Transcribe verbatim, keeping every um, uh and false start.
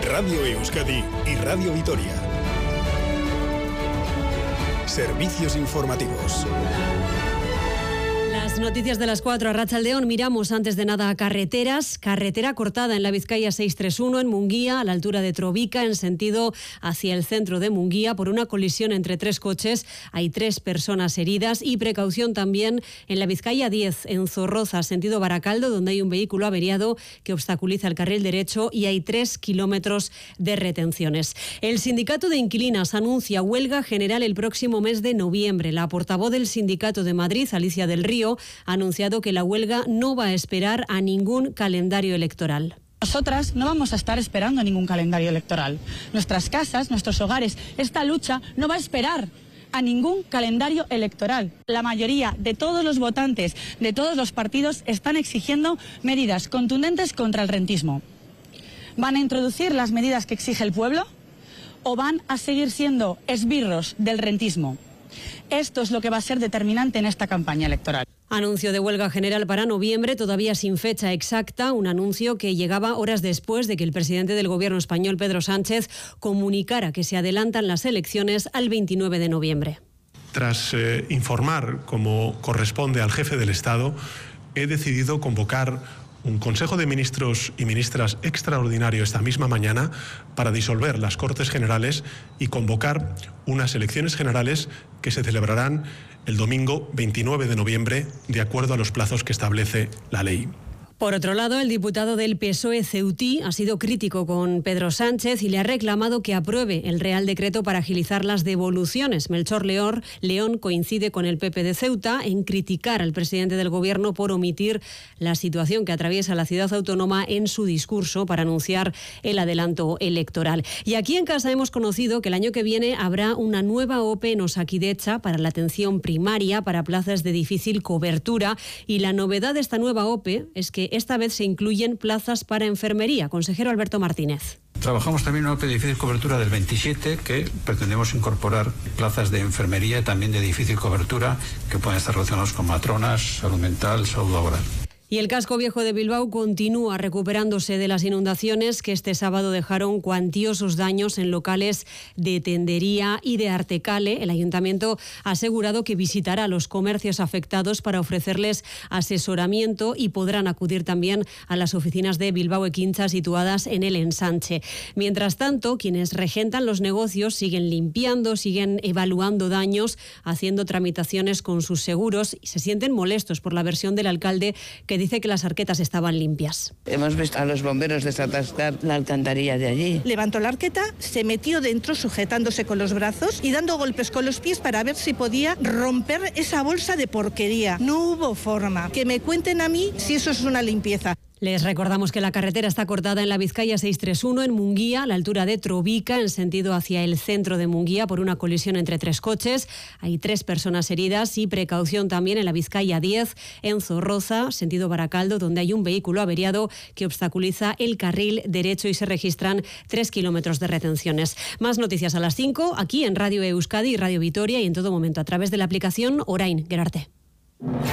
Radio Euskadi y Radio Vitoria. Servicios informativos. Las noticias de las cuatro a Arratsaldeon. Miramos antes de nada a carreteras. Carretera cortada en la Vizcaya seiscientos treinta y uno en Munguía, a la altura de Trovica, en sentido hacia el centro de Munguía, por una colisión entre tres coches. Hay tres personas heridas y precaución también en la Vizcaya diez, en Zorroza, sentido Baracaldo, donde hay un vehículo averiado que obstaculiza el carril derecho y hay tres kilómetros de retenciones. El sindicato de inquilinas anuncia huelga general el próximo mes de noviembre. La portavoz del sindicato de Madrid, Alicia del Río, ha anunciado que la huelga no va a esperar a ningún calendario electoral. Nosotras no vamos a estar esperando ningún calendario electoral. Nuestras casas, nuestros hogares, esta lucha no va a esperar a ningún calendario electoral. La mayoría de todos los votantes, de todos los partidos, están exigiendo medidas contundentes contra el rentismo. ¿Van a introducir las medidas que exige el pueblo o van a seguir siendo esbirros del rentismo? Esto es lo que va a ser determinante en esta campaña electoral. Anuncio de huelga general para noviembre, todavía sin fecha exacta, un anuncio que llegaba horas después de que el presidente del gobierno español, Pedro Sánchez, comunicara que se adelantan las elecciones al veintinueve de noviembre. Tras eh, informar, como corresponde al jefe del Estado, he decidido convocar un Consejo de Ministros y Ministras extraordinario esta misma mañana para disolver las Cortes Generales y convocar unas elecciones generales que se celebrarán el domingo veintinueve de noviembre, de acuerdo a los plazos que establece la ley. Por otro lado, el diputado del P S O E Ceutí ha sido crítico con Pedro Sánchez y le ha reclamado que apruebe el Real Decreto para agilizar las devoluciones. Melchor León, León coincide con el P P de Ceuta en criticar al presidente del Gobierno por omitir la situación que atraviesa la ciudad autónoma en su discurso para anunciar el adelanto electoral. Y aquí en casa hemos conocido que el año que viene habrá una nueva O P E en Osakidecha para la atención primaria para plazas de difícil cobertura, y la novedad de esta nueva O P E es que esta vez se incluyen plazas para enfermería. Consejero Alberto Martínez. Trabajamos también en una O P de difícil cobertura del veintisiete, que pretendemos incorporar plazas de enfermería también de difícil cobertura que pueden estar relacionados con matronas, salud mental, salud laboral. Y el casco viejo de Bilbao continúa recuperándose de las inundaciones que este sábado dejaron cuantiosos daños en locales de tendería y de Artecale. El ayuntamiento ha asegurado que visitará los comercios afectados para ofrecerles asesoramiento y podrán acudir también a las oficinas de Bilbao Ekintza situadas en el ensanche. Mientras tanto, quienes regentan los negocios siguen limpiando, siguen evaluando daños, haciendo tramitaciones con sus seguros y se sienten molestos por la versión del alcalde, que dice que las arquetas estaban limpias. Hemos visto a los bomberos desatascar la alcantarilla de allí. Levantó la arqueta, se metió dentro sujetándose con los brazos y dando golpes con los pies para ver si podía romper esa bolsa de porquería. No hubo forma. Que me cuenten a mí si eso es una limpieza. Les recordamos que la carretera está cortada en la Vizcaya seiscientos treinta y uno en Munguía, a la altura de Trovica, en sentido hacia el centro de Munguía, por una colisión entre tres coches. Hay tres personas heridas y precaución también en la Vizcaya diez, en Zorroza, sentido Baracaldo, donde hay un vehículo averiado que obstaculiza el carril derecho y se registran tres kilómetros de retenciones. Más noticias a las cinco, aquí en Radio Euskadi y Radio Vitoria, y en todo momento a través de la aplicación Orain. Gerarte.